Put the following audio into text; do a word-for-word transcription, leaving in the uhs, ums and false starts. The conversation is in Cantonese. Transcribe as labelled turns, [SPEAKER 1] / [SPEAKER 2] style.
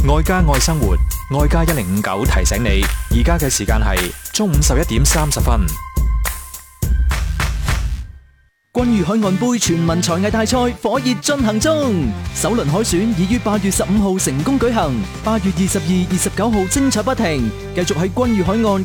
[SPEAKER 1] 愛家愛生活，愛家一零五九提醒你，而家嘅時間係中午十一點三十分。
[SPEAKER 2] 君譽海岸杯全民才藝大賽火熱進行中，首輪海選已於八月十五號成功舉行，八月二十二、二十九號精彩不停，繼續喺君譽海岸